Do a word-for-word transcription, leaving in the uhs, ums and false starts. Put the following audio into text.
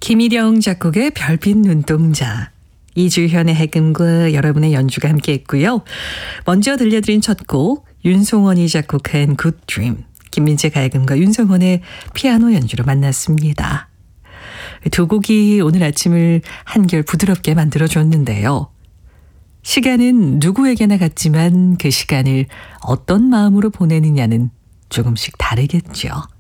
김일영 작곡의 별빛 눈동자, 이주현의 해금과 여러분의 연주가 함께했고요. 먼저 들려드린 첫 곡 윤송원이 작곡한 Good Dream, 김민재 가야금과 윤송원의 피아노 연주로 만났습니다. 두 곡이 오늘 아침을 한결 부드럽게 만들어줬는데요. 시간은 누구에게나 같지만 그 시간을 어떤 마음으로 보내느냐는 조금씩 다르겠죠.